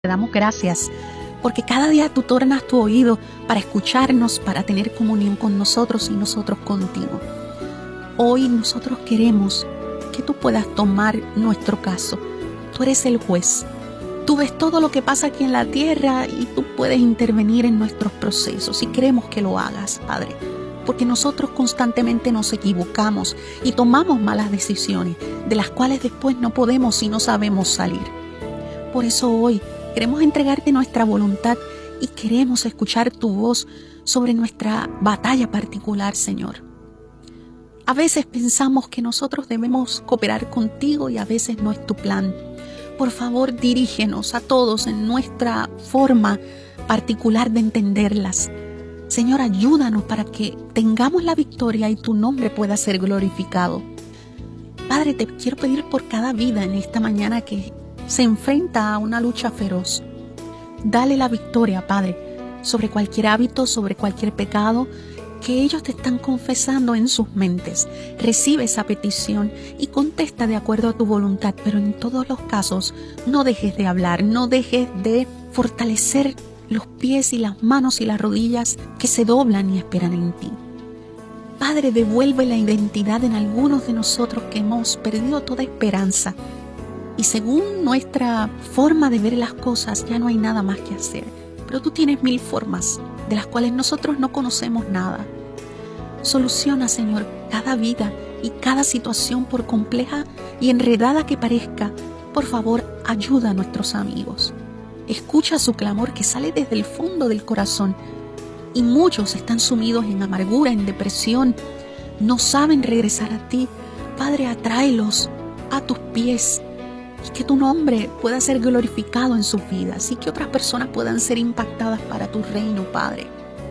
Te damos gracias porque cada día tú tornas tu oído para escucharnos, para tener comunión con nosotros y nosotros contigo. Hoy nosotros queremos que tú puedas tomar nuestro caso. Tú eres el juez. Tú ves todo lo que pasa aquí en la tierra y tú puedes intervenir en nuestros procesos y queremos que lo hagas, Padre, porque nosotros constantemente nos equivocamos y tomamos malas decisiones de las cuales después no podemos y no sabemos salir. Por eso hoy queremos entregarte nuestra voluntad y queremos escuchar tu voz sobre nuestra batalla particular, Señor. A veces pensamos que nosotros debemos cooperar contigo y a veces no es tu plan. Por favor, dirígenos a todos en nuestra forma particular de entenderlas. Señor, ayúdanos para que tengamos la victoria y tu nombre pueda ser glorificado. Padre, te quiero pedir por cada vida en esta mañana que se enfrenta a una lucha feroz. Dale la victoria, Padre, sobre cualquier hábito, sobre cualquier pecado que ellos te están confesando en sus mentes. Recibe esa petición y contesta de acuerdo a tu voluntad, pero en todos los casos no dejes de hablar, no dejes de fortalecer los pies y las manos y las rodillas que se doblan y esperan en ti. Padre, devuelve la identidad en algunos de nosotros que hemos perdido toda esperanza y según nuestra forma de ver las cosas ya no hay nada más que hacer. Pero tú tienes 1000 formas de las cuales nosotros no conocemos nada. Soluciona, Señor, cada vida y cada situación, por compleja y enredada que parezca. Por favor, ayuda a nuestros amigos. Escucha su clamor que sale desde el fondo del corazón. Y muchos están sumidos en amargura, en depresión. No saben regresar a ti. Padre, atráelos a tus pies. Y que tu nombre pueda ser glorificado en sus vidas y que otras personas puedan ser impactadas para tu reino, Padre.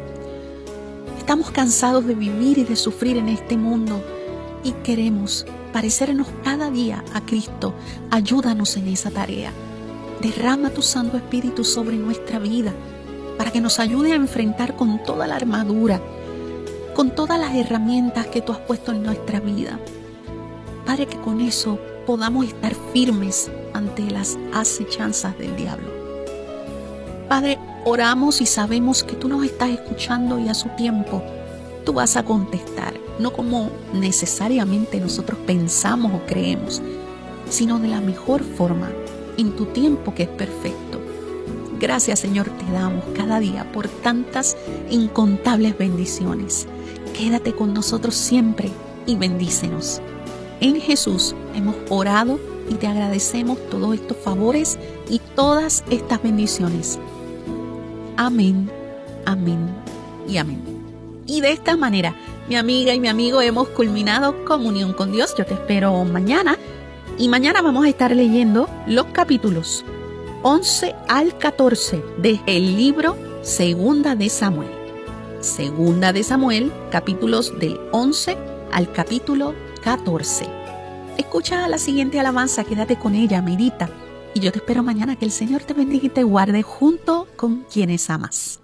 Estamos cansados de vivir y de sufrir en este mundo y queremos parecernos cada día a Cristo. Ayúdanos en esa tarea. Derrama tu Santo Espíritu sobre nuestra vida para que nos ayude a enfrentar con toda la armadura, con todas las herramientas que tú has puesto en nuestra vida. Padre, que con eso podamos estar firmes ante las acechanzas del diablo. Padre, oramos y sabemos que tú nos estás escuchando y a su tiempo tú vas a contestar, no como necesariamente nosotros pensamos o creemos, sino de la mejor forma, en tu tiempo que es perfecto. Gracias, Señor, te damos cada día por tantas incontables bendiciones. Quédate con nosotros siempre y bendícenos. En Jesús hemos orado y te agradecemos todos estos favores y todas estas bendiciones. Amén, amén y amén. Y de esta manera, mi amiga y mi amigo, hemos culminado comunión con Dios. Yo te espero mañana. Y mañana vamos a estar leyendo los capítulos 11 al 14 del libro Segunda de Samuel. Segunda de Samuel, capítulos del 11 al capítulo 14. Escucha la siguiente alabanza, quédate con ella, medita. Y yo te espero mañana. Que el Señor te bendiga y te guarde junto con quienes amas.